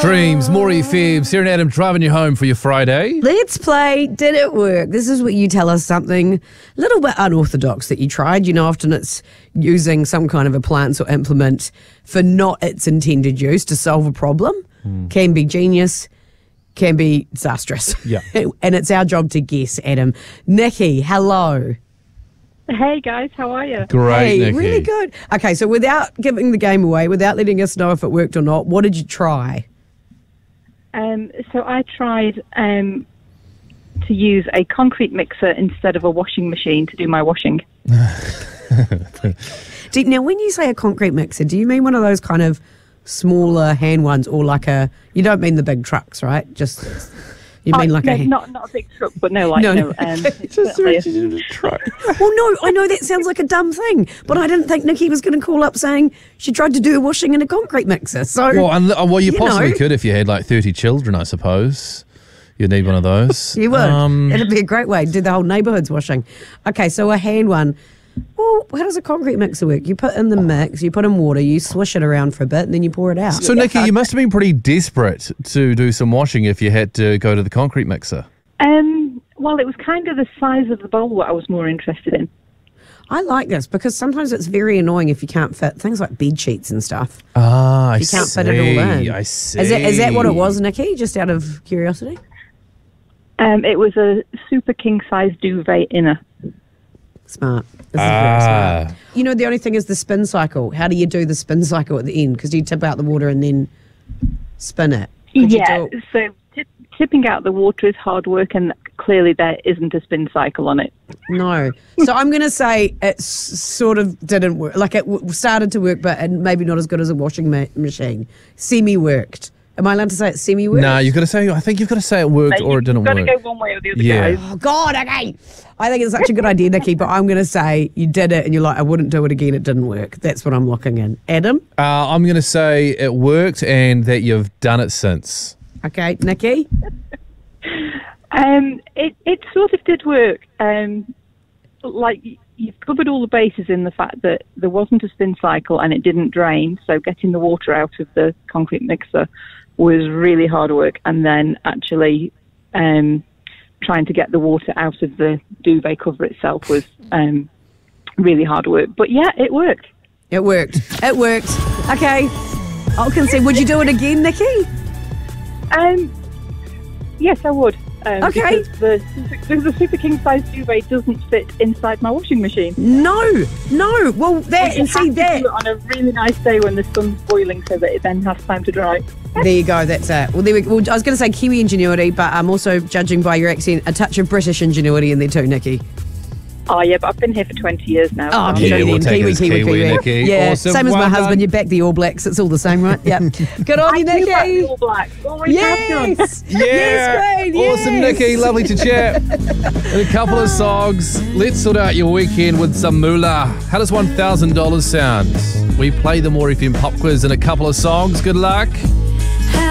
Dreams, Maury Phoebs, here and Adam driving you home for your Friday. Let's play Did It Work? This is what you tell us something a little bit unorthodox that you tried. You know, often it's using some kind of appliance or implement for not its intended use to solve a problem. Can be genius, can be disastrous. Yeah. And it's our job to guess, Adam. Nikki, hello. Hey guys, how are you? Great, Hey, Nikki. really good. Okay, so without giving the game away, without letting us know if it worked or not, what did you try? So I tried to use a concrete mixer instead of a washing machine to do my washing. Now, when you say a concrete mixer, do you mean one of those kind of smaller hand ones, or like you don't mean the big trucks, right? Just you mean like no, a not a big truck, but no, like No. it's Just certainly reaching in a truck. Well, no, I know that sounds like a dumb thing, but I didn't think Nikki was going to call up saying she tried to do washing in a concrete mixer. So, Well, you possibly know. could if you had like 30 children, I suppose. You'd need one of those. you would. It'd be a great way to do the whole neighbourhood's washing. Okay, so a hand one. Well, how does a concrete mixer work? You put in the mix, you put in water, you swish it around for a bit, and then you pour it out. So, Nikki, you must have been pretty desperate to do some washing if you had to go to the concrete mixer. Well, it was kind of the size of the bowl that I was more interested in. I like this because sometimes it's very annoying if you can't fit things like bed sheets and stuff. Ah, You can't fit it all in. I see. Is that what it was, Nikki? Just out of curiosity? It was a super king size duvet inner. Smart. This is very smart. You know, the only thing is the spin cycle. How do you do the spin cycle at the end? Because you tip out the water and then spin it. Could you Yeah, do it- so tipping out the water is hard work, and clearly there isn't a spin cycle on it. No. So I'm going to say it sort of didn't work. Like it started to work, but maybe not as good as a washing machine. Semi-worked. Am I allowed to say it semi-worked? No, you've got to say. I think you've got to say it worked or it didn't You've work. got to go one way or the other, Yeah. guys. Oh, God, okay. I think it's such a good idea, Nikki, but I'm going to say you did it and you're like, I wouldn't do it again. It didn't work. That's what I'm looking in. Adam? I'm going to say it worked and that you've done it since. Okay. Nikki? It sort of did work. Like, you've covered all the bases in the fact that there wasn't a spin cycle and it didn't drain, so getting the water out of the concrete mixer was really hard work, and then actually trying to get the water out of the duvet cover itself was really hard work. But yeah, it worked. It worked. It worked. Okay. I can see. Would you do it again, Nikki? Yes, I would. Okay. Because the super king size duvet doesn't fit inside my washing machine. No. Well, that You and see have to that. do it on a really nice day when the sun's boiling, so that it then has time to dry. There you go. That's it. Well, there we go. Well, I was going to say Kiwi ingenuity, but I'm also judging by your accent a touch of British ingenuity in there too, Nikki. Oh yeah, but I've been here for 20 years now. Oh, so Yeah, Kiwi we'll then. take it as Kiwi, Nikki. Yeah, Awesome. same as my Well husband. done. You back the All Blacks. It's all the same, right? Yep. Good on you, I do back the Nikki. All Blacks. Always have done. Yes. Yeah. Yes, Queen. Awesome, yes. Nikki. Lovely to chat. And a couple of songs. Let's sort out your weekend with some moolah. How does $1,000 sound? We play the Maury FM Pop Quiz in a couple of songs. Good luck.